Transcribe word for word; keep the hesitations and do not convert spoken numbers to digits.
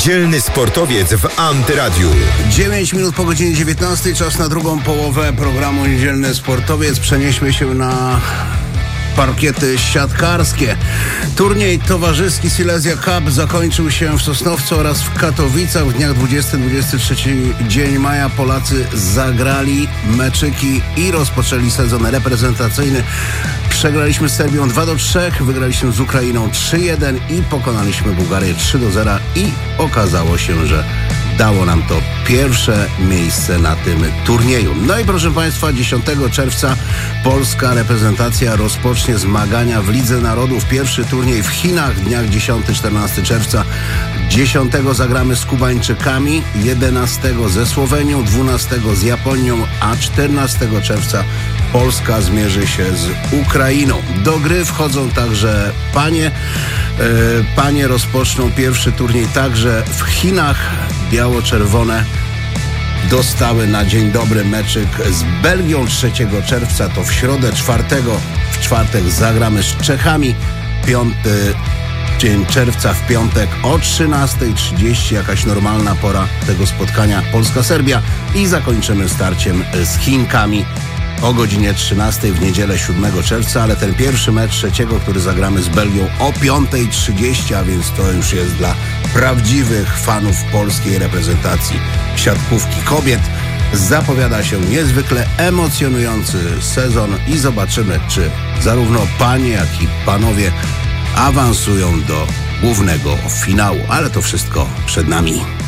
Dzielny sportowiec w Antyradiu. dziewięć minut po godzinie dziewiętnastej, czas na drugą połowę programu Dzielny Sportowiec. Przenieśmy się na parkiety siatkarskie. Turniej towarzyski Silesia Cup zakończył się w Sosnowcu oraz w Katowicach. W dniach dwudziestego do dwudziestego trzeciego dzień maja Polacy zagrali meczyki i rozpoczęli sezon reprezentacyjny. Przegraliśmy z Serbią dwa do trzech, wygraliśmy z Ukrainą trzy jeden i pokonaliśmy Bułgarię trzy do zera i okazało się, że dało nam to pierwsze miejsce na tym turnieju. No i proszę Państwa, dziesiątego czerwca polska reprezentacja rozpocznie zmagania w Lidze Narodów. Pierwszy turniej w Chinach w dniach dziesiątego do czternastego czerwca. dziesiątego zagramy z Kubańczykami, jedenastego ze Słowenią, dwunastego z Japonią, a czternastego czerwca Polska zmierzy się z Ukrainą. Do gry wchodzą także panie. E, panie rozpoczną pierwszy turniej także w Chinach. Biało-czerwone dostały na dzień dobry meczyk z Belgią trzeciego czerwca. To w środę czwartego. W czwartek zagramy z Czechami. Piąty dzień czerwca w piątek o trzynasta trzydzieści. Jakaś normalna pora tego spotkania Polska-Serbia. I zakończymy starciem z Chinkami o godzinie trzynastej w niedzielę siódmego czerwca, ale ten pierwszy mecz trzeciego, który zagramy z Belgią o piąta trzydzieści, a więc to już jest dla prawdziwych fanów polskiej reprezentacji siatkówki kobiet. Zapowiada się niezwykle emocjonujący sezon i zobaczymy, czy zarówno panie, jak i panowie awansują do głównego finału, ale to wszystko przed nami.